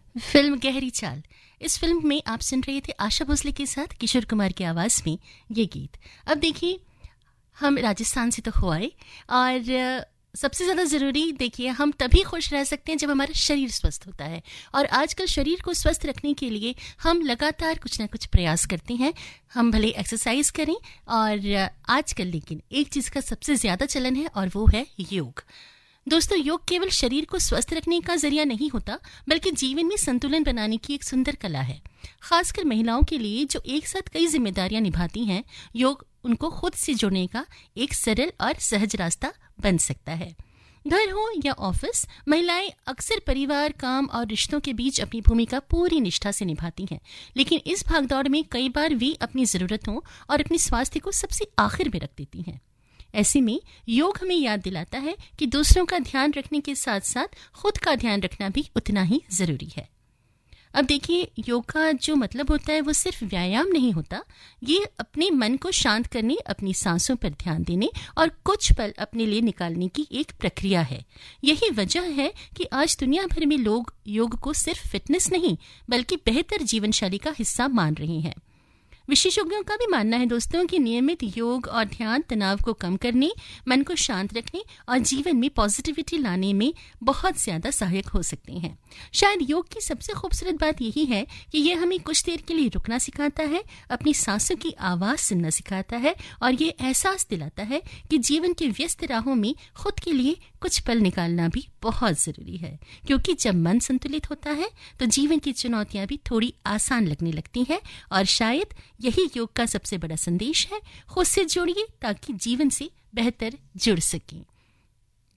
Film गहरी चाल। इस फिल्म में आप सुन रहे थे आशा भोसले के साथ किशोर कुमार की आवाज़ में ये गीत। अब देखिए, हम राजस्थान से तो हो आए और सबसे ज़्यादा ज़रूरी देखिए, हम तभी खुश रह सकते हैं जब हमारा शरीर स्वस्थ होता है। और आजकल शरीर को स्वस्थ रखने के लिए हम लगातार कुछ ना कुछ प्रयास करते हैं। हम भले एक्सरसाइज करें, और आजकल लेकिन एक चीज़ का सबसे ज़्यादा चलन है और वो है योग। दोस्तों, योग केवल शरीर को स्वस्थ रखने का जरिया नहीं होता, बल्कि जीवन में संतुलन बनाने की एक सुंदर कला है। खासकर महिलाओं के लिए जो एक साथ कई जिम्मेदारियां निभाती हैं, योग उनको खुद से जुड़ने का एक सरल और सहज रास्ता बन सकता है। घर हो या ऑफिस, महिलाएं अक्सर परिवार, काम और रिश्तों के बीच अपनी भूमिका पूरी निष्ठा से निभाती हैं। लेकिन इस भागदौड़ में कई बार वे अपनी जरूरतों और अपने स्वास्थ्य को सबसे आखिर में रख देती हैं। ऐसे में योग हमें याद दिलाता है कि दूसरों का ध्यान रखने के साथ साथ खुद का ध्यान रखना भी उतना ही जरूरी है। अब देखिए, योग का जो मतलब होता है वो सिर्फ व्यायाम नहीं होता। ये अपने मन को शांत करने, अपनी सांसों पर ध्यान देने और कुछ पल अपने लिए निकालने की एक प्रक्रिया है। यही वजह है कि आज दुनिया भर में लोग योग को सिर्फ फिटनेस नहीं, बल्कि बेहतर जीवन शैली का हिस्सा मान रहे हैं। विशेषज्ञों का भी मानना है दोस्तों कि नियमित योग और ध्यान तनाव को कम करने, मन को शांत रखने और जीवन में पॉजिटिविटी लाने में बहुत ज्यादा सहायक हो सकते हैं। शायद योग की सबसे खूबसूरत बात यही है कि यह हमें कुछ देर के लिए रुकना सिखाता है, अपनी सांसों की आवाज सुनना सिखाता है और ये एहसास दिलाता है कि जीवन के व्यस्त राहों में खुद के लिए कुछ पल निकालना भी बहुत जरूरी है। क्योंकि जब मन संतुलित होता है तो जीवन की चुनौतियां भी थोड़ी आसान लगने लगती हैं। और शायद यही योग का सबसे बड़ा संदेश है, खुद से जुड़िए ताकि जीवन से बेहतर जुड़ सकें।